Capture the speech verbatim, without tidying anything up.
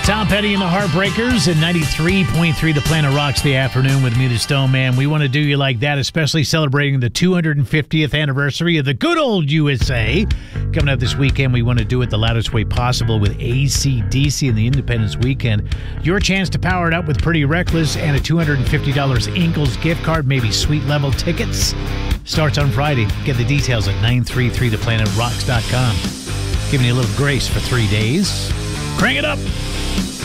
Tom Petty and the Heartbreakers and ninety-three point three The Planet Rocks the afternoon with me, the Stone Man. We want to do you like that, especially celebrating the two hundred fiftieth anniversary of the good old U S A. Coming up this weekend, we want to do it the loudest way possible with A C D C and the Independence Weekend. Your chance to power it up with Pretty Reckless and a two hundred fifty dollars Ingles gift card, maybe suite level tickets. Starts on Friday. Get the details at nine three three the planet rocks dot com. Giving you a little grace for three days. Crank it up.